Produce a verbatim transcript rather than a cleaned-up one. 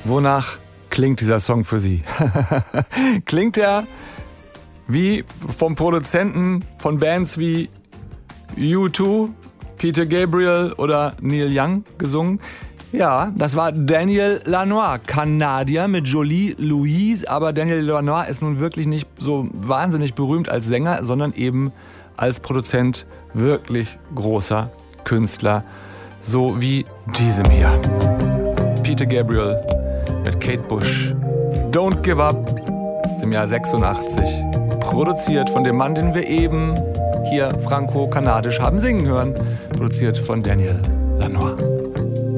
Wonach klingt dieser Song für Sie? Klingt er wie vom Produzenten von Bands wie U zwei, Peter Gabriel oder Neil Young gesungen? Ja, das war Daniel Lanois, Kanadier mit Jolie Louise. Aber Daniel Lanois ist nun wirklich nicht so wahnsinnig berühmt als Sänger, sondern eben als Produzent wirklich großer Künstler. So wie diesem hier. Peter Gabriel mit Kate Bush. Don't Give Up aus dem Jahr sechsundachtzig. Produziert von dem Mann, den wir eben hier franco-kanadisch haben singen hören. Produziert von Daniel Lanois.